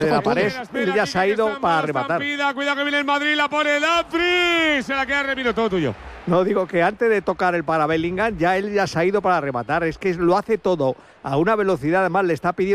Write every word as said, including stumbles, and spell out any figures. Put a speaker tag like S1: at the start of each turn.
S1: de la pared, él ya se ha ido para rematar.
S2: Cuidado que viene el Madrid, la pone Dumfries, se la queda Remiro, todo tuyo.
S1: No, digo que antes de tocar el para Bellingham, ya él ya se ha ido para rematar. Es que lo hace todo a una velocidad, además le está pidiendo